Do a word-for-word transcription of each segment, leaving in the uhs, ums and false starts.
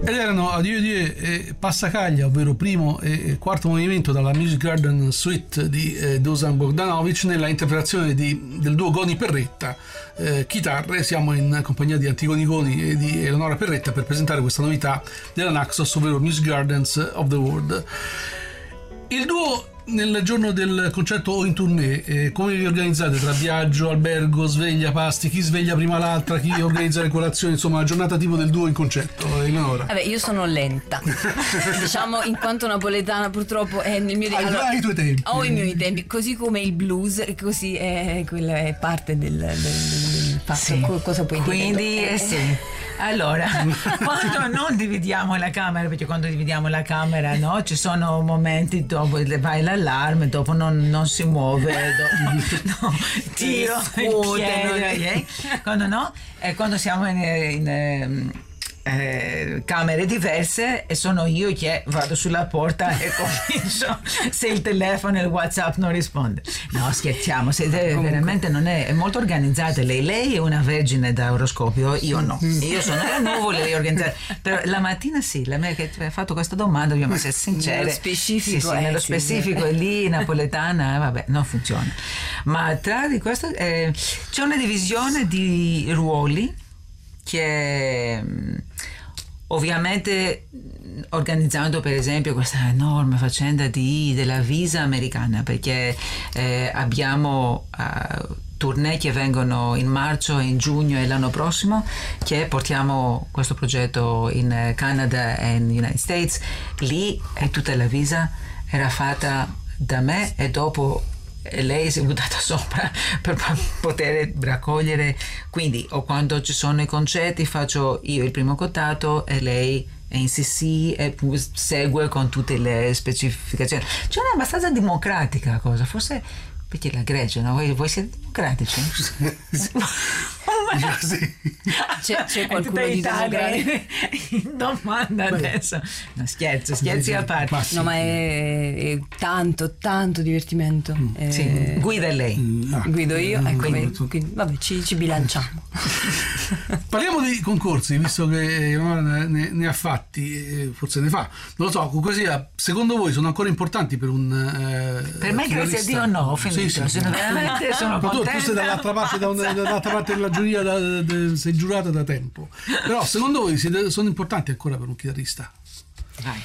Ed erano Addio Addio e Passacaglia, ovvero primo e quarto movimento dalla Music Garden Suite di eh, Dusan Bogdanovic nella interpretazione di, del duo Goni Perretta, eh, chitarre. Siamo in compagnia di Antigoni Goni e di Eleonora Perretta per presentare questa novità della Naxos, ovvero Music Gardens of the World. Il duo nel giorno del concerto o in tournée, eh, come vi organizzate tra viaggio, albergo, sveglia, pasti, chi sveglia prima l'altra, chi organizza le colazioni, insomma la giornata tipo del duo in concerto, Eleonora? Vabbè, io sono lenta, diciamo, in quanto napoletana purtroppo è nel mio tempo. Allora, hai i tuoi tempi. Ho i miei tempi, così come il blues, così è, quella è parte del, del, del fatto. Sì. Cosa puoi dire? Quindi eh, sì. Allora, quando non dividiamo la camera, perché quando dividiamo la camera, no, ci sono momenti dopo vai l'allarme, dopo non, non si muove, dopo, no, tiro chiede, quando no, e quando siamo in, in eh, camere diverse e sono io che vado sulla porta e comincio se il telefono e il WhatsApp non risponde. No, scherziamo, se deve, veramente non è, è molto organizzata lei. Lei è una vergine da oroscopio, io no. Io sono le nuvole, lei organizzata. Però la mattina sì, la mia che ha fatto questa domanda, dobbiamo essere sincere. Nello specifico, sì, sì, eh, nello sì, specifico, sì. Lì napoletana, vabbè, non funziona. Ma tra di questo eh, c'è una divisione di ruoli che ovviamente organizzando per esempio questa enorme faccenda di, della visa americana, perché eh, abbiamo uh, tournée che vengono in marzo, in giugno e l'anno prossimo, che portiamo questo progetto in Canada e in United States. Lì è tutta la visa era fatta da me e dopo lei si è buttata sopra per poter raccogliere, quindi o quando ci sono i concerti faccio io il primo contatto e lei è in C C e segue con tutte le specificazioni. C'è una abbastanza democratica la cosa, forse perché la Grecia, no? Voi, voi siete democratici? C'è, c'è qualcuno di democratico in domanda adesso? No, scherzo, scherzi sì, a parte. Sì. No, ma è, è tanto, tanto divertimento. Mm. È... Sì. Guida lei. Mm. Guido io, mm. ecco, quindi, quindi, vabbè, ci, ci bilanciamo. Parliamo di concorsi, visto che ne, ne ha fatti, forse ne fa. Non lo so, comunque sia, secondo voi sono ancora importanti per un eh, per me grazie a Dio no, ho finito. Sì, sì. Sono veramente sono ma tu, contenta. Tu sei dall'altra parte, da un, dall'altra parte della giuria, da, da, sei giurata da tempo. Però secondo voi siete, sono importanti ancora per un chitarrista? Vai.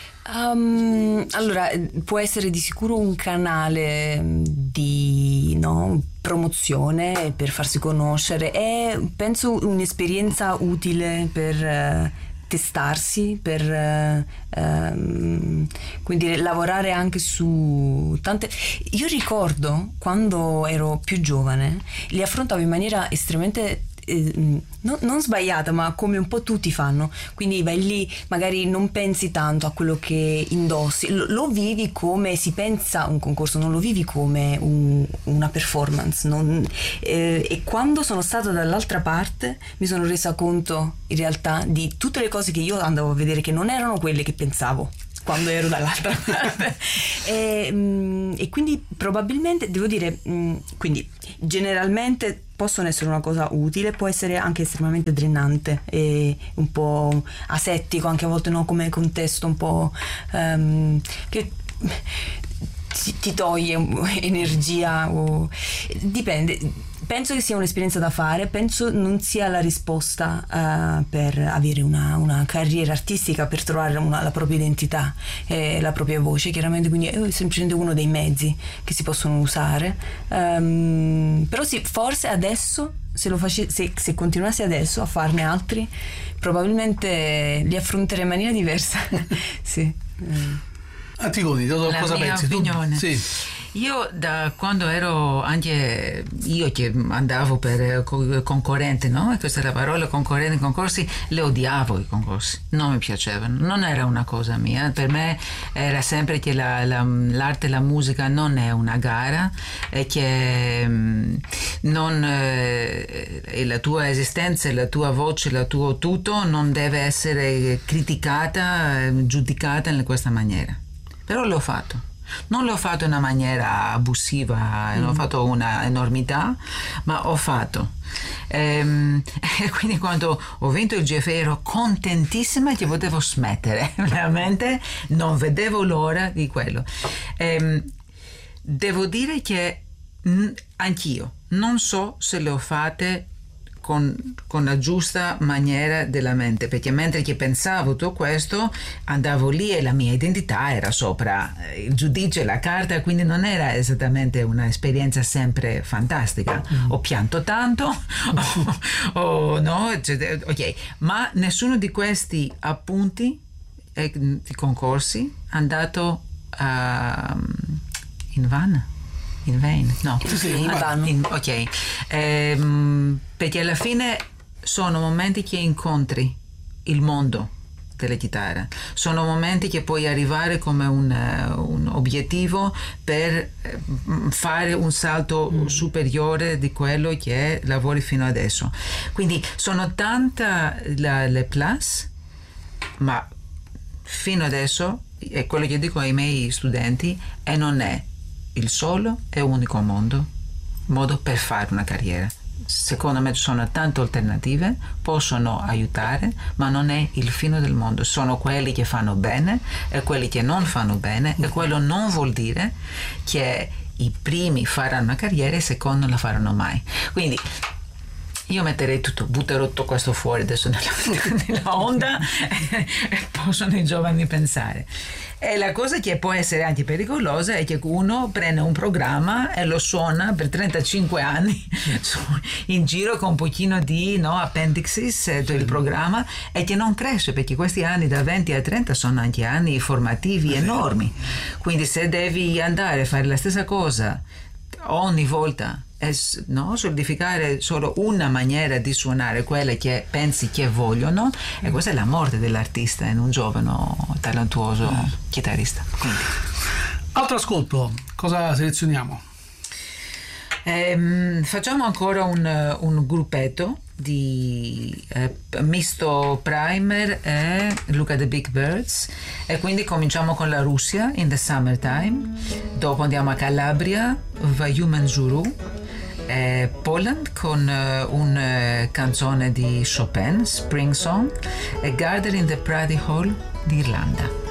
Um, allora, può essere di sicuro un canale di no, promozione per farsi conoscere, è penso un'esperienza utile per uh, testarsi, per uh, um, quindi lavorare anche su tante. Io ricordo quando ero più giovane li affrontavo in maniera estremamente Eh, no, non sbagliata, ma come un po' tutti fanno, quindi vai lì, magari non pensi tanto a quello che indossi, lo, lo vivi come si pensa a un concorso, non lo vivi come un, una performance, non, eh, e quando sono stata dall'altra parte mi sono resa conto in realtà di tutte le cose che io andavo a vedere che non erano quelle che pensavo quando ero dall'altra parte e, mh, e quindi probabilmente devo dire mh, quindi generalmente possono essere una cosa utile, può essere anche estremamente drenante e un po' asettico anche a volte, no, come contesto un po' um, che ti, ti toglie energia o dipende. Penso che sia un'esperienza da fare, penso non sia la risposta uh, per avere una, una carriera artistica, per trovare una, la propria identità e la propria voce, chiaramente, quindi è semplicemente uno dei mezzi che si possono usare. Um, però sì, forse adesso, se, lo face, se, se continuassi adesso a farne altri, probabilmente li affronterei in maniera diversa. Sì. Antigoni, cosa mia pensi? Opinione. Tu? Sì. Io da quando ero anche io che andavo per concorrente, no? E questa è la parola, concorrente, concorsi, le odiavo i concorsi, non mi piacevano, non era una cosa mia, per me era sempre che la, la, l'arte e la musica non è una gara e che non, eh, la tua esistenza, la tua voce, il tuo tutto non deve essere criticata, giudicata in questa maniera. Però l'ho fatto. Non l'ho fatto in una maniera abusiva, non ho fatto una enormità, ma ho fatto. Ehm, e quindi quando ho vinto il G F A ero contentissima che potevo smettere, veramente non vedevo l'ora di quello. Ehm, devo dire che mh, anch'io non so se le ho fatte Con, con la giusta maniera della mente, perché mentre che pensavo tutto questo andavo lì e la mia identità era sopra il giudice, la carta, quindi non era esattamente un'esperienza sempre fantastica. Mm. Ho pianto tanto o, o no, ok, ma nessuno di questi appunti e di concorsi è andato uh, in van. In vain? No, sì, sì, in ah, in, ok, ehm, perché alla fine sono momenti che incontri il mondo della chitarra, sono momenti che puoi arrivare come un, uh, un obiettivo per uh, fare un salto mm. superiore di quello che lavori fino adesso. Quindi sono tanta la, le plus, ma fino adesso è quello che dico ai miei studenti, e non è il solo e unico modo, modo per fare una carriera. Secondo me ci sono tante alternative, possono aiutare, ma non è il fine del mondo. Sono quelli che fanno bene e quelli che non fanno bene, e quello non vuol dire che i primi faranno una carriera e i secondi non la faranno mai. Quindi io metterei tutto, butterò tutto questo fuori adesso nella, nella onda e possono i giovani pensare. E la cosa che può essere anche pericolosa è che uno prende un programma e lo suona per trentacinque anni in giro con un pochino di no, appendixes del programma, e che non cresce, perché questi anni da venti a trenta sono anche anni formativi enormi. Quindi se devi andare a fare la stessa cosa ogni volta, es, no, solidificare solo una maniera di suonare, quella che pensi che vogliono, e questa è la morte dell'artista in un giovane talentuoso mm. chitarrista. Quindi. Altro ascolto, cosa selezioniamo? Ehm, facciamo ancora un, un gruppetto di eh, misto Primer e Look at the Big Birds, e quindi cominciamo con la Russia, In the Summertime, dopo andiamo a Calabria, Vayumen Zuru, eh, Poland con eh, una uh, canzone di Chopin, Spring Song, e Garden in the Prady Hall di Irlanda.